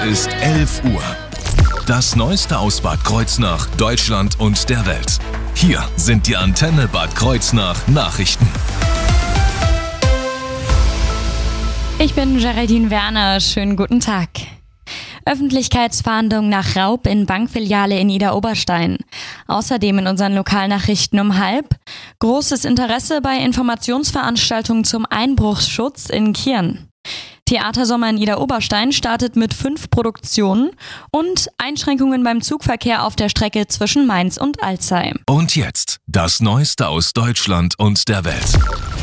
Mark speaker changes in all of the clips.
Speaker 1: Ist 11 Uhr. Das Neueste aus Bad Kreuznach, Deutschland und der Welt. Hier sind die Antenne Bad Kreuznach Nachrichten.
Speaker 2: Ich bin Geraldine Werner. Schönen guten Tag. Öffentlichkeitsfahndung nach Raub in Bankfiliale in Idar-Oberstein. Außerdem in unseren Lokalnachrichten um 12:30. Großes Interesse bei Informationsveranstaltungen zum Einbruchsschutz in Kirn. Theatersommer in Idar-Oberstein startet mit 5 Produktionen und Einschränkungen beim Zugverkehr auf der Strecke zwischen Mainz und Alzey.
Speaker 1: Und jetzt das Neueste aus Deutschland und der Welt.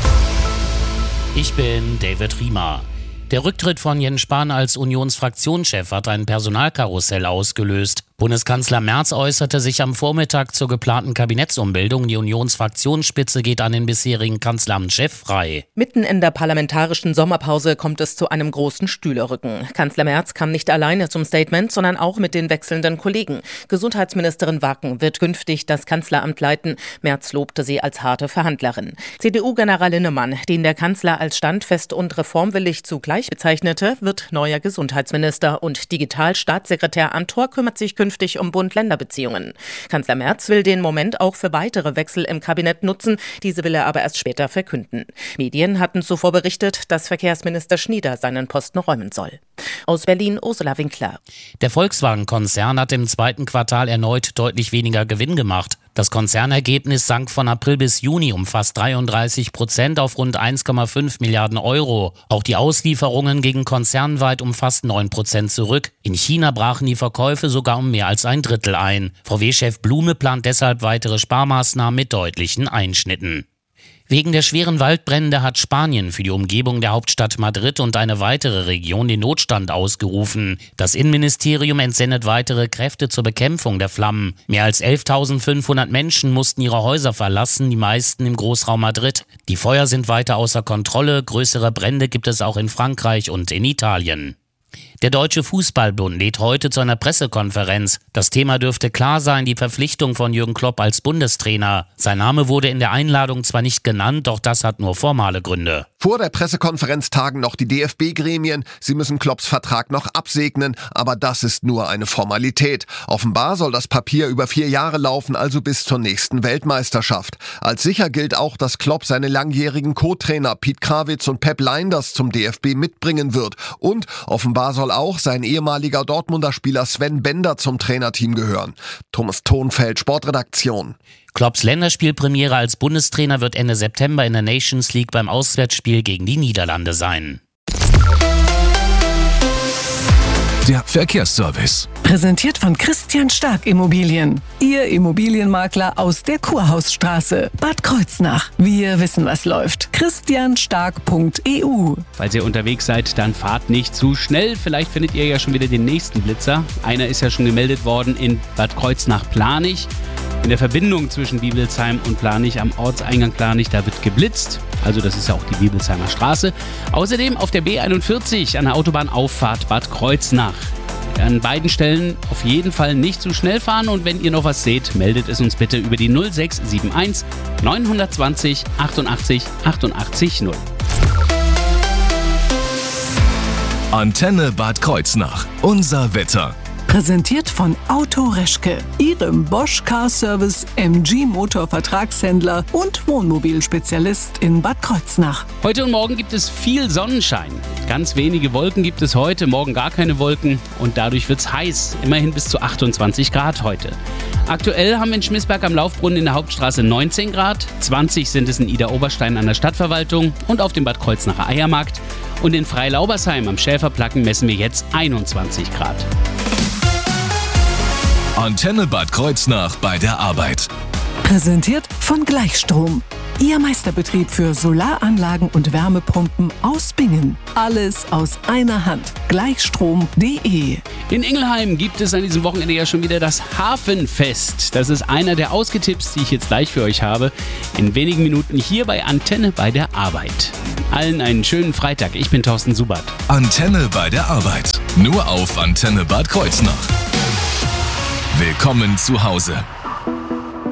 Speaker 3: Ich bin David Riemer. Der Rücktritt von Jens Spahn als Unionsfraktionschef hat ein Personalkarussell ausgelöst. Bundeskanzler Merz äußerte sich am Vormittag zur geplanten Kabinettsumbildung. Die Unionsfraktionsspitze geht an den bisherigen Kanzleramtschef frei.
Speaker 4: Mitten in der parlamentarischen Sommerpause kommt es zu einem großen Stühlerücken. Kanzler Merz kam nicht alleine zum Statement, sondern auch mit den wechselnden Kollegen. Gesundheitsministerin Wacken wird künftig das Kanzleramt leiten. Merz lobte sie als harte Verhandlerin. CDU-General Linnemann, den der Kanzler als standfest und reformwillig zugleich bezeichnete, wird neuer Gesundheitsminister und Digitalstaatssekretär Amthor kümmert sich künftig um Bund-Länder-Beziehungen. Kanzler Merz will den Moment auch für weitere Wechsel im Kabinett nutzen. Diese will er aber erst später verkünden. Medien hatten zuvor berichtet, dass Verkehrsminister Schnieder seinen Posten räumen soll. Aus Berlin Ursula Winkler.
Speaker 3: Der Volkswagen-Konzern hat im zweiten Quartal erneut deutlich weniger Gewinn gemacht. Das Konzernergebnis sank von April bis Juni um fast 33% auf rund 1,5 Milliarden Euro. Auch die Auslieferungen gingen konzernweit um fast 9% zurück. In China brachen die Verkäufe sogar um mehr als ein Drittel ein. VW-Chef Blume plant deshalb weitere Sparmaßnahmen mit deutlichen Einschnitten. Wegen der schweren Waldbrände hat Spanien für die Umgebung der Hauptstadt Madrid und eine weitere Region den Notstand ausgerufen. Das Innenministerium entsendet weitere Kräfte zur Bekämpfung der Flammen. Mehr als 11.500 Menschen mussten ihre Häuser verlassen, die meisten im Großraum Madrid. Die Feuer sind weiter außer Kontrolle. Größere Brände gibt es auch in Frankreich und in Italien. Der Deutsche Fußballbund lädt heute zu einer Pressekonferenz. Das Thema dürfte klar sein, die Verpflichtung von Jürgen Klopp als Bundestrainer. Sein Name wurde in der Einladung zwar nicht genannt, doch das hat nur formale Gründe.
Speaker 5: Vor der Pressekonferenz tagen noch die DFB-Gremien. Sie müssen Klopps Vertrag noch absegnen, aber das ist nur eine Formalität. Offenbar soll das Papier über 4 Jahre laufen, also bis zur nächsten Weltmeisterschaft. Als sicher gilt auch, dass Klopp seine langjährigen Co-Trainer Piet Krawitz und Pep Lijnders zum DFB mitbringen wird. Und offenbar soll auch sein ehemaliger Dortmunder Spieler Sven Bender zum Trainerteam gehören. Thomas Thonfeld, Sportredaktion.
Speaker 3: Klopps Länderspielpremiere als Bundestrainer wird Ende September in der Nations League beim Auswärtsspiel gegen die Niederlande sein.
Speaker 1: Der Verkehrsservice.
Speaker 6: Präsentiert von Christian Stark Immobilien. Ihr Immobilienmakler aus der Kurhausstraße, Bad Kreuznach. Wir wissen, was läuft. christianstark.eu.
Speaker 7: Falls ihr unterwegs seid, dann fahrt nicht zu schnell. Vielleicht findet ihr ja schon wieder den nächsten Blitzer. Einer ist ja schon gemeldet worden in Bad Kreuznach-Planich. In der Verbindung zwischen Bibelsheim und Planich am Ortseingang Planich, da wird geblitzt. Also das ist ja auch die Bibelsheimer Straße. Außerdem auf der B41 an der Autobahnauffahrt Bad Kreuznach. An beiden Stellen auf jeden Fall nicht zu schnell fahren und wenn ihr noch was seht, meldet es uns bitte über die 0671 920 88 88 0.
Speaker 1: Antenne Bad Kreuznach. Unser Wetter.
Speaker 6: Präsentiert von Auto Reschke, Ihrem Bosch Car Service MG Motor Vertragshändler und Wohnmobilspezialist in Bad Kreuznach.
Speaker 7: Heute und morgen gibt es viel Sonnenschein. Ganz wenige Wolken gibt es heute, morgen gar keine Wolken und dadurch wird es heiß, immerhin bis zu 28 Grad heute. Aktuell haben wir in Schmissberg am Laufbrunnen in der Hauptstraße 19 Grad, 20 sind es in Idar-Oberstein an der Stadtverwaltung und auf dem Bad Kreuznacher Eiermarkt und in Freilaubersheim am Schäferplacken messen wir jetzt 21 Grad.
Speaker 1: Antenne Bad Kreuznach bei der Arbeit.
Speaker 6: Präsentiert von Gleichstrom. Ihr Meisterbetrieb für Solaranlagen und Wärmepumpen aus Bingen. Alles aus einer Hand. Gleichstrom.de.
Speaker 7: In Ingelheim gibt es an diesem Wochenende ja schon wieder das Hafenfest. Das ist einer der Ausgetipps, die ich jetzt gleich für euch habe. In wenigen Minuten hier bei Antenne bei der Arbeit. Allen einen schönen Freitag. Ich bin Thorsten Subert.
Speaker 1: Antenne bei der Arbeit. Nur auf Antenne Bad Kreuznach. Willkommen zu Hause.